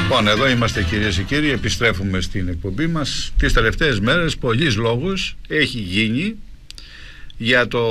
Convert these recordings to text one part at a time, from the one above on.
Λοιπόν, εδώ είμαστε κυρίες και κύριοι, επιστρέφουμε στην εκπομπή μας. Τις τελευταίες μέρες πολλής λόγος έχει γίνει για το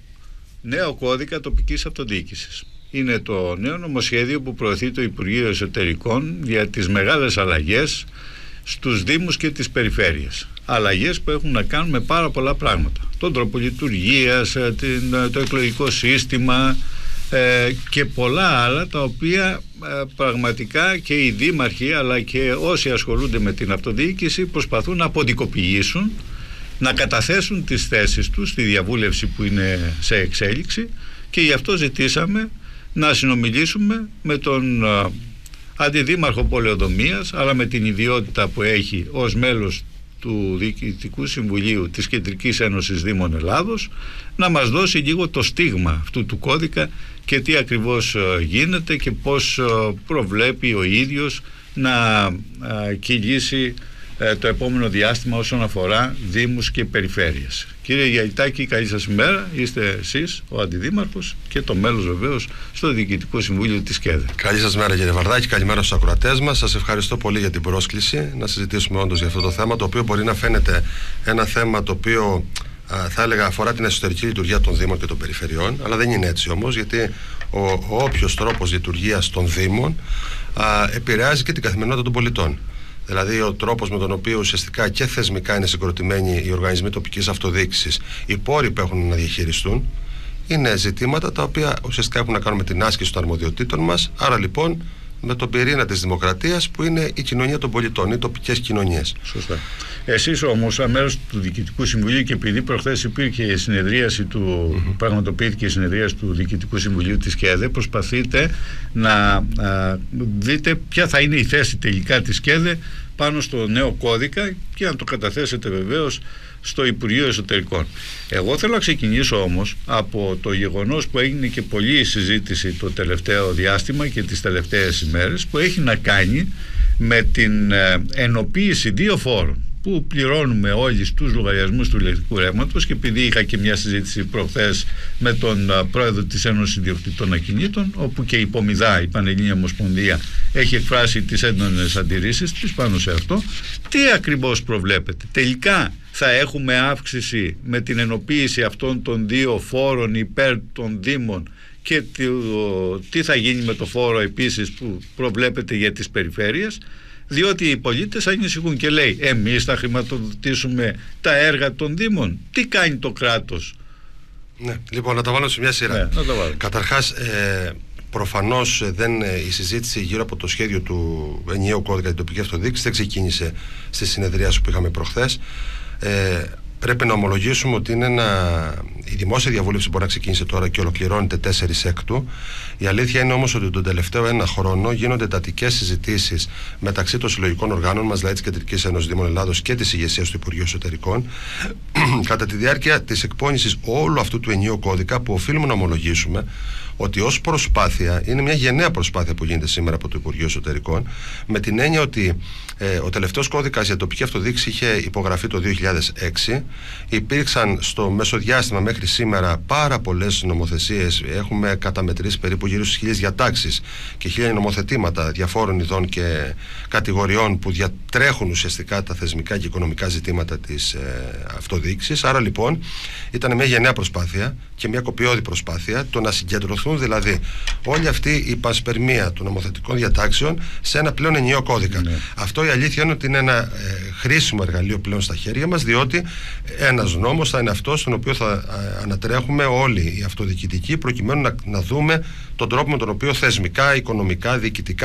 νέο κώδικα τοπικής αυτοδιοίκησης. Είναι το νέο νομοσχέδιο που προωθεί το Υπουργείο Εσωτερικών για τις μεγάλες αλλαγές στους Δήμους και τις περιφέρειες. Αλλαγές που έχουν να κάνουν με πάρα πολλά πράγματα. Τον τρόπο λειτουργίας, το εκλογικό σύστημα και πολλά άλλα, τα οποία πραγματικά και οι δήμαρχοι αλλά και όσοι ασχολούνται με την αυτοδιοίκηση προσπαθούν να αποδικοποιήσουν, να καταθέσουν τις θέσεις τους στη διαβούλευση που είναι σε εξέλιξη, και γι' αυτό ζητήσαμε να συνομιλήσουμε με τον Αντιδήμαρχο Πολεοδομίας, αλλά με την ιδιότητα που έχει ως μέλος του Διοικητικού Συμβουλίου της Κεντρικής Ένωσης Δήμων Ελλάδος, να μας δώσει λίγο το στίγμα αυτού του κώδικα και τι ακριβώς γίνεται και πώς προβλέπει ο ίδιος να κυλήσει το επόμενο διάστημα όσον αφορά Δήμους και περιφέρειες. Κύριε Γιαλιτάκη, καλή σας ημέρα. Είστε εσείς ο Αντιδήμαρχος και το μέλος βεβαίως στο Διοικητικό Συμβούλιο της ΚΕΔΕ. Καλή σας μέρα κύριε Βαρδάκη, καλημέρα στους ακροατές μας. Σας ευχαριστώ πολύ για την πρόσκληση να συζητήσουμε όντως για αυτό το θέμα, το οποίο μπορεί να φαίνεται ένα θέμα το οποίο θα έλεγα αφορά την εσωτερική λειτουργία των Δήμων και των περιφερειών, αλλά δεν είναι έτσι όμως, γιατί ο όποιος τρόπος λειτουργίας των Δήμων επηρεάζει και την καθημερινότητα των πολιτών. Δηλαδή ο τρόπος με τον οποίο ουσιαστικά και θεσμικά είναι συγκροτημένοι οι οργανισμοί τοπικής αυτοδιοίκησης, οι πόροι που έχουν να διαχειριστούν, είναι ζητήματα τα οποία ουσιαστικά έχουν να κάνουν με την άσκηση των αρμοδιοτήτων μας. Άρα λοιπόν με τον πυρήνα της δημοκρατίας που είναι η κοινωνία των πολιτών, οι τοπικές κοινωνίες. Σωστά. Εσείς όμως, σαν μέρος του Διοικητικού Συμβουλίου, και επειδή προχθές υπήρχε η συνεδρίαση πραγματοποιήθηκε η συνεδρίαση του Διοικητικού Συμβουλίου της ΚΕΔΕ, προσπαθείτε να δείτε ποια θα είναι η θέση τελικά της ΚΕΔΕ πάνω στο νέο κώδικα και να το καταθέσετε βεβαίως στο Υπουργείο Εσωτερικών. Εγώ θέλω να ξεκινήσω όμως από το γεγονός που έγινε και πολλή συζήτηση το τελευταίο διάστημα και τις τελευταίες ημέρες, που έχει να κάνει με την ενοποίηση δύο φόρων που πληρώνουμε όλοι στους λογαριασμούς του ηλεκτρικού ρεύματος, και επειδή είχα και μια συζήτηση προχθές με τον πρόεδρο της Ένωσης Ιδιοκτητών Ακινήτων, όπου και η Πομιδά, η Πανελλήνια Ομοσπονδία, έχει εκφράσει τις έντονες αντιρρήσεις της πάνω σε αυτό, τι ακριβώς προβλέπετε? Τελικά θα έχουμε αύξηση με την ενοποίηση αυτών των δύο φόρων υπέρ των Δήμων, και τι θα γίνει με το φόρο επίσης που προβλέπεται για τις περιφέρειες? Διότι οι πολίτες ανησυχούν και λέει, εμείς θα χρηματοδοτήσουμε τα έργα των Δήμων? Τι κάνει το κράτος? Ναι, λοιπόν, να τα βάλω σε μια σειρά. Ναι, καταρχάς, προφανώς η συζήτηση γύρω από το σχέδιο του ενιαίου κώδικα για την τοπική αυτοδιοίκηση δεν ξεκίνησε στη συνεδρίαση που είχαμε προχθές. Πρέπει να ομολογήσουμε ότι είναι η δημόσια διαβούλευση μπορεί να ξεκίνησε τώρα και ολοκληρώνεται 4 Έκτου. Η αλήθεια είναι όμως ότι τον τελευταίο ένα χρόνο γίνονται εντατικές συζητήσεις μεταξύ των συλλογικών οργάνων μας, δηλαδή της Κεντρικής Ένωσης Δήμων Ελλάδος και της ηγεσίας του Υπουργείου Εσωτερικών, κατά τη διάρκεια της εκπόνησης όλου αυτού του ενιαίου κώδικα, που οφείλουμε να ομολογήσουμε ότι ως προσπάθεια είναι μια γενναία προσπάθεια που γίνεται σήμερα από το Υπουργείο Εσωτερικών, με την έννοια ότι ο τελευταίος κώδικας για τοπική αυτοδιοίκηση είχε υπογραφεί το 2006. Υπήρξαν στο μεσοδιάστημα μέχρι σήμερα πάρα πολλές νομοθεσίες. Έχουμε καταμετρήσει περίπου γύρω στις 1000 διατάξεις και 1000 νομοθετήματα διαφόρων ειδών και κατηγοριών που διατρέχουν ουσιαστικά τα θεσμικά και οικονομικά ζητήματα της αυτοδιοίκησης. Άρα λοιπόν ήταν μια γενναία προσπάθεια και μια κοπιώδη προσπάθεια το να συγκεντρωθούν δηλαδή όλη αυτή η πασπερμία των νομοθετικών διατάξεων σε ένα πλέον ενιαίο κώδικα. Ναι. Αυτό η αλήθεια είναι ότι είναι ένα χρήσιμο εργαλείο πλέον στα χέρια μας, διότι ένας νόμος θα είναι αυτός στον οποίο θα ανατρέχουμε όλοι οι αυτοδιοικητικοί, προκειμένου να δούμε τον τρόπο με τον οποίο θεσμικά, οικονομικά, διοικητικά